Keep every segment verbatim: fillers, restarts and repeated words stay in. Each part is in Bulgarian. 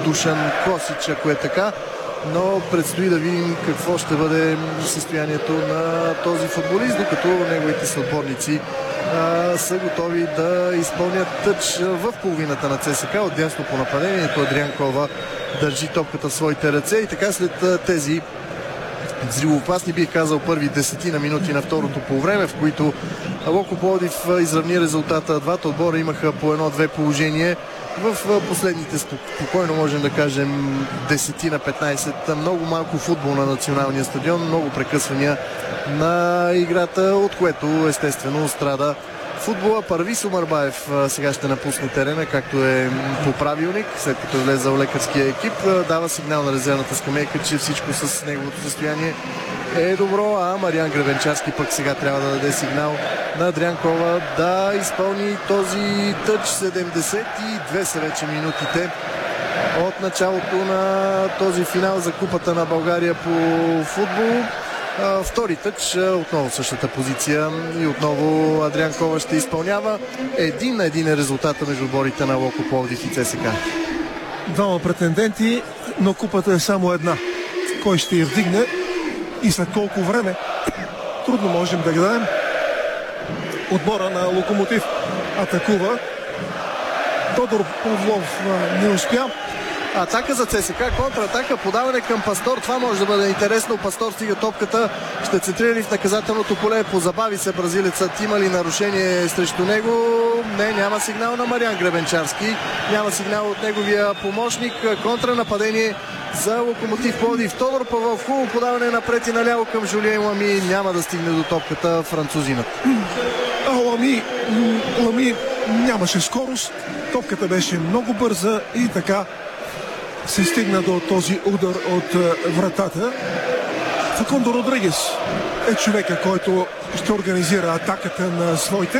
Душан Косич, ако е така. Но предстои да видим какво ще бъде състоянието на този футболист, докато неговите съотборници а, са готови да изпълнят тъч в половината на ЦСКА. От дясно по нападението Адриан Кова държи топката в своите ръце и така след тези взривоопасни, бих казал, първи десетина минути на второто полувреме, в които Локо Пловдив изравни резултата. Двата отбора имаха по едно-две положение. В последните, спокойно можем да кажем, десет на петнайсет, много малко футбол на националния стадион, много прекъсвания на играта, от което естествено страда футбола. Парвис Омарбаев сега ще напусне терена, както е по правилник, след като е влезал лекарския екип. Дава сигнал на резервната скамейка, че всичко с неговото състояние е добро, а Мариан Гребенчарски пък сега трябва да даде сигнал на Адриан Кова да изпълни този тъч. седемдесет и две са вече минутите от началото на този финал за Купата на България по футбол. Втори тъч, отново същата позиция и отново Адриан Кова ще изпълнява. Един на един е резултата между отборите на Локо Пловдив и ЦСКА. Двама претенденти, но купата е само една. Кой ще я вдигне и след колко време? Трудно можем да гадаем. Отбора на Локомотив атакува. Тодор Павлов не успя. Атака за ЦСКА, контратака, подаване към Пастор. Това може да бъде интересно. Пастор стига топката, ще центрира ли в наказателното поле. Позабави се бразилецът. Има ли нарушение срещу него? Не, няма сигнал на Мариан Гребенчарски. Няма сигнал от неговия помощник. Контранападение за Локомотив Пловдив. Тодор Павлов, хубаво подаване напред и наляво към Жулиен Лами. Няма да стигне до топката французинът. Лами, Лами нямаше скорост. Топката беше много бърза и така се стигна до този удар от вратата. Факундо Родригес е човека, който ще организира атаката на своите.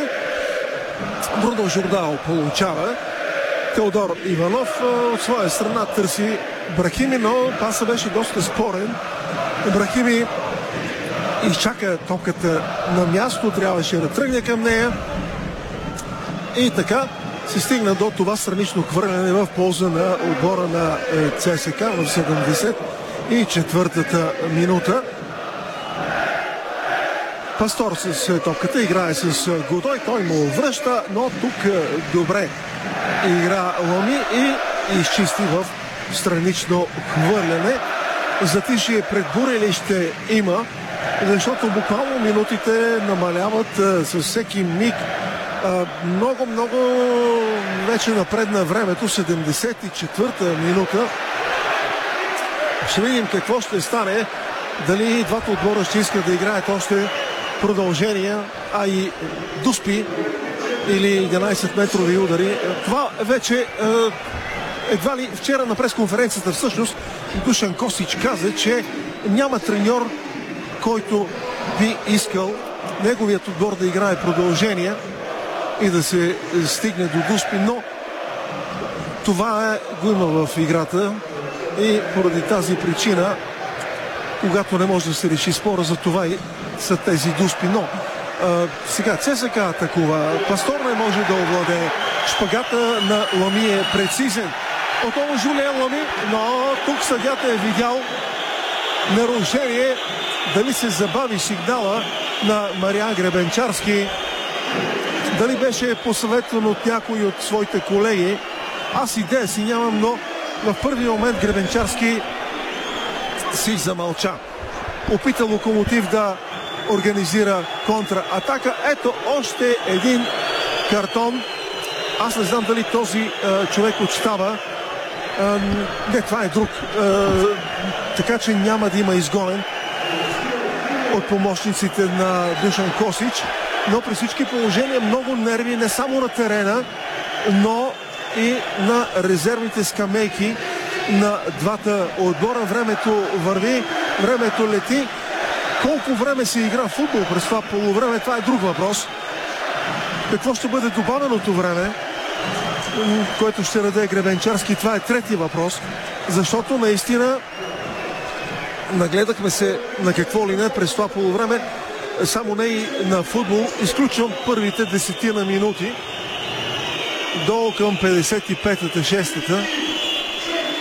Бруно Жордао получава. Теодор Иванов от своя страна търси Брахими, но паса беше доста спорен. Брахими изчака топката на място, трябваше да тръгне към нея. И така се стигна до това странично хвърляне в полза на отбора на ЦСКА в седемдесет и четвъртата минута. Пастор с топката играе с Годой, той му връща, но тук добре игра Лами и изчисти в странично хвърляне. Затишие пред бурелище има, защото буквално минутите намаляват със всеки миг. Много, много вече напредна времето, седемдесет и четвърта минута. Ще видим какво ще стане. Дали двата отбора ще искат да играят още продължения, а и дуспи или единайсет метрови удари. Това вече едва ли вчера на пресконференцията всъщност Душан Косич каза, че няма треньор, който би искал неговият отбор да играе продължения и да се стигне до дуспи, но това е, го има в играта и поради тази причина, когато не може да се реши спора, за това и са тези дуспи. Но а, сега ЦСКА атакува. Пастор не може да овладее. Шпагата на Лами е прецизен. Отново Жулиен Лами, но тук съдята е видял нарушение. Дали се забави сигнала на Мариан Гребенчарски, дали беше посъветван от някой от своите колеги, аз идея си нямам, но в първи момент Гребенчарски си замълча. Опита Локомотив да организира контратака. Ето още един картон. Аз не знам дали този а, човек отстава. А, не, това е друг. А, така че няма да има изгонен от помощниците на Душан Косич. Но при всички положения много нерви не само на терена, но и на резервните скамейки на двата отбора. Времето върви, времето лети. Колко време се игра футбол през това полувреме, това е друг въпрос. Какво ще бъде добавеното време, което ще даде Гребенчарски, това е трети въпрос. Защото наистина нагледахме се на какво ли не през това полувреме. Само не и на футбол. Изключвам първите десетина минути до към петдесет и пета шестата.